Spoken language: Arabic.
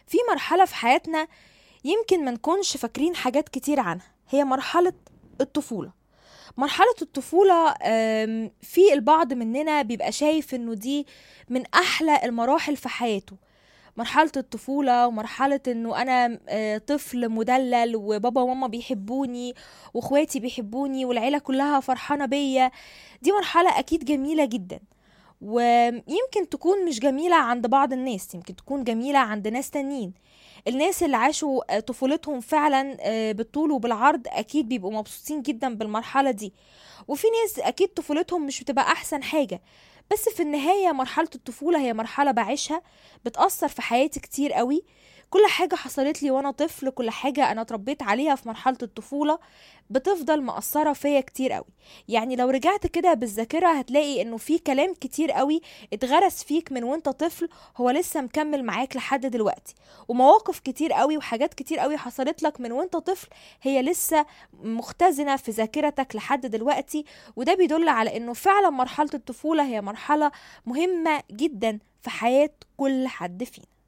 في مرحلة في حياتنا يمكن ما نكونش فاكرين حاجات كتير عنها، هي مرحلة الطفولة. مرحلة الطفولة في البعض مننا بيبقى شايف انه دي من احلى المراحل في حياته. مرحلة الطفولة ومرحلة انه انا طفل مدلل وبابا وماما بيحبوني واخواتي بيحبوني والعيلة كلها فرحانة بيا. دي مرحلة اكيد جميلة جدا، ويمكن تكون مش جميلة عند بعض الناس، يمكن تكون جميلة عند ناس تانيين. الناس اللي عاشوا طفولتهم فعلا بالطول وبالعرض اكيد بيبقوا مبسوطين جدا بالمرحلة دي. وفي ناس اكيد طفولتهم مش بتبقى احسن حاجة، بس في النهاية مرحلة الطفولة هي مرحلة بعيشها بتأثر في حياتي كتير قوي. كل حاجة حصلت لي وانا طفل، كل حاجة انا اتربيت عليها في مرحلة الطفولة بتفضل مأثرة فيا كتير قوي. يعني لو رجعت كده بالذاكرة هتلاقي انه في كلام كتير قوي اتغرس فيك من وانت طفل هو لسه مكمل معاك لحد دلوقتي، ومواقف كتير قوي وحاجات كتير قوي حصلت لك من وانت طفل هي لسه مختزنة في ذاكرتك لحد دلوقتي. وده بيدل على انه فعلا مرحلة الطفولة هي مرحلة مهمة جدا في حياة كل حد فينا.